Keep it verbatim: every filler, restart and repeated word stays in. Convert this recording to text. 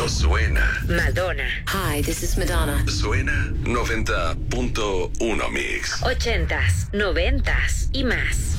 pero suena. Madonna. Hi, this is Madonna. Suena noventa punto uno Mix. Ochentas, noventas y más.